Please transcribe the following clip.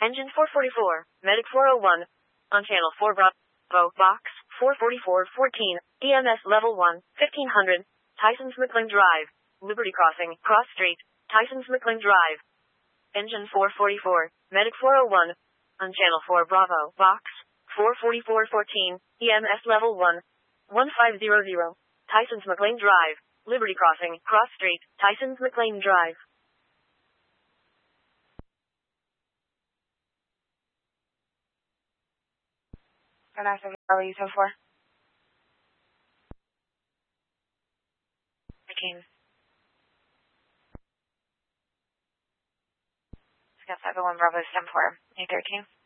Engine 444, Medic 401. On Channel 4 Bravo, Box 44414, EMS Level 1, 1500, Tysons McLean Drive, Liberty Crossing, Cross Street, Tysons McLean Drive. Engine 444, Medic 401. On Channel 4 Bravo, Box 44414, EMS Level 1, 1500, Tysons McLean Drive, Liberty Crossing, Cross Street, Tysons McLean Drive. And that's what are you so for? King. Scott 71 Bravo, 74, 813.